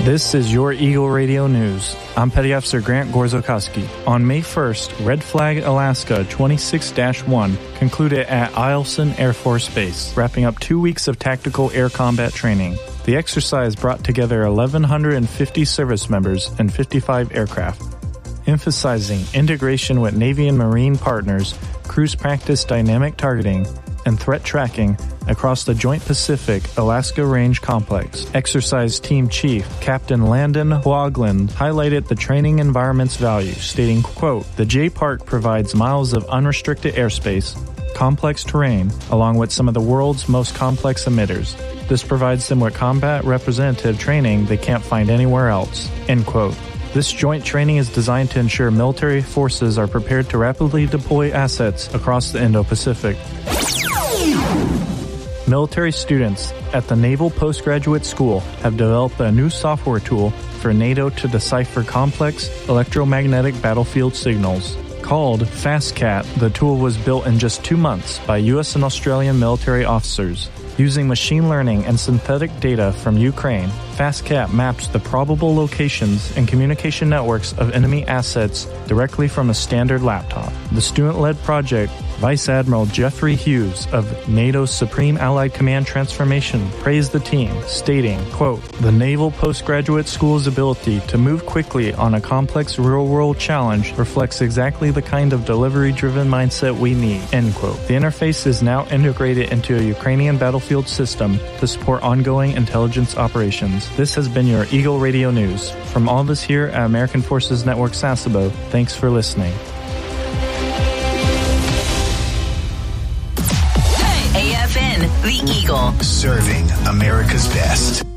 This is your Eagle Radio News. I'm Petty Officer Grant Gorzokowski. On May 1st, Red Flag Alaska 26-1 concluded at Eielson Air Force Base, wrapping up 2 weeks of tactical air combat training. The exercise brought together 1,150 service members and 55 aircraft. Emphasizing integration with Navy and Marine partners, crews practiced dynamic targeting and threat tracking across the Joint Pacific Alaska Range Complex. Exercise Team Chief Captain Landon Hoagland highlighted the training environment's value, stating, quote, "The J Park provides miles of unrestricted airspace, complex terrain, along with some of the world's most complex emitters. This provides them with combat representative training they can't find anywhere else," end quote. This joint training is designed to ensure military forces are prepared to rapidly deploy assets across the Indo-Pacific. Military students at the Naval Postgraduate School have developed a new software tool for NATO to decipher complex electromagnetic battlefield signals. Called FastCat, the tool was built in just 2 months by U.S. and Australian military officers. Using machine learning and synthetic data from Ukraine, FastCat maps the probable locations and communication networks of enemy assets directly from a standard laptop. The student-led project, Vice Admiral Jeffrey Hughes of NATO's Supreme Allied Command Transformation praised the team, stating, quote, "The Naval Postgraduate School's ability to move quickly on a complex real-world challenge reflects exactly the kind of delivery-driven mindset we need," end quote. The interface is now integrated into a Ukrainian battlefield system to support ongoing intelligence operations. This has been your Eagle Radio News. From all of us here at American Forces Network Sasebo, thanks for listening. AFN, the Eagle. Serving America's best.